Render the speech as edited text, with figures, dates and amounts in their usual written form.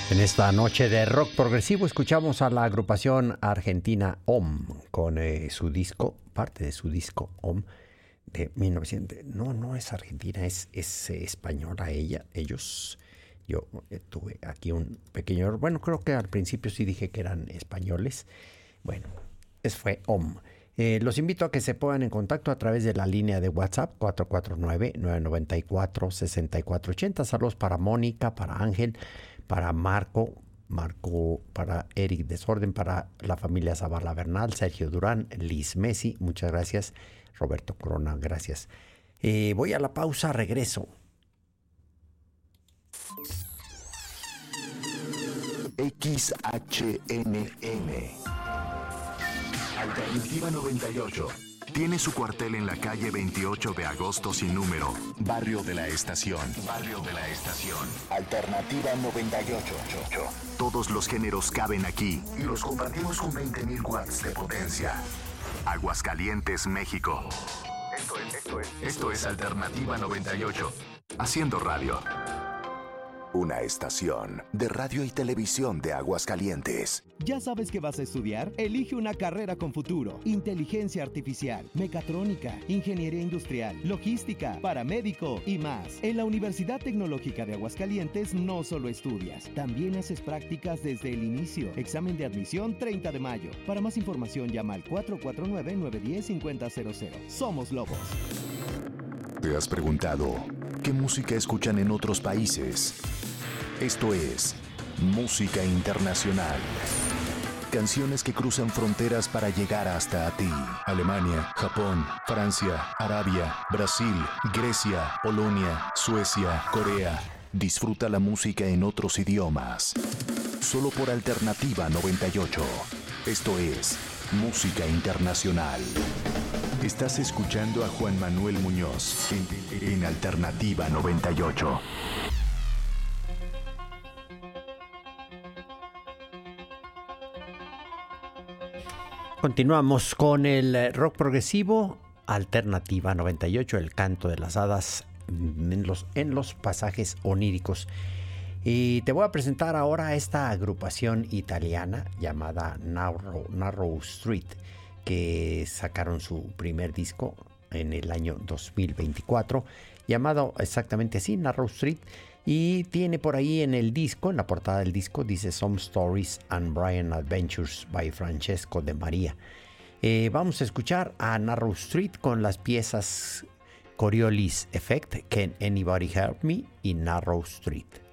En esta noche de rock progresivo escuchamos a la agrupación argentina OM con su disco, parte de su disco OM de 1900. No es argentina, es española ellos. Yo tuve aquí un pequeño, bueno, creo que al principio sí dije que eran españoles. Bueno, fue OM. Los invito a que se pongan en contacto a través de la línea de WhatsApp 449-994-6480. Saludos para Mónica, para Ángel, para Marco, para Eric Desorden, para la familia Zavala Bernal, Sergio Durán, Liz Messi, muchas gracias. Roberto Corona, gracias. Voy a la pausa, regreso. XHNN Alternativa 98 tiene su cuartel en la calle 28 de agosto sin número, Barrio de la Estación. Alternativa 98. Todos los géneros caben aquí y los compartimos con 20.000 watts de potencia. Aguascalientes, México. Esto es Alternativa 98. Haciendo radio. Una estación de radio y televisión de Aguascalientes. ¿Ya sabes qué vas a estudiar? Elige una carrera con futuro. Inteligencia artificial, mecatrónica, ingeniería industrial, logística, paramédico y más. En la Universidad Tecnológica de Aguascalientes no solo estudias, también haces prácticas desde el inicio. Examen de admisión 30 de mayo. Para más información llama al 449-910-5000. Somos Lobos. ¿Te has preguntado qué música escuchan en otros países? Esto es Música Internacional. Canciones que cruzan fronteras para llegar hasta a ti. Alemania, Japón, Francia, Arabia, Brasil, Grecia, Polonia, Suecia, Corea. Disfruta la música en otros idiomas. Solo por Alternativa 98. Esto es Música Internacional. Estás escuchando a Juan Manuel Muñoz en Alternativa 98. Continuamos con el rock progresivo, Alternativa 98, el canto de las hadas en los pasajes oníricos. Y te voy a presentar ahora a esta agrupación italiana llamada Narrow Street, que sacaron su primer disco en el año 2024, llamado exactamente así, Narrow Street, y tiene por ahí en el disco, en la portada del disco, dice Some Stories and Brian Adventures by Francesco de Maria. Vamos a escuchar a Narrow Street con las piezas Coriolis Effect, Can Anybody Help Me y Narrow Street.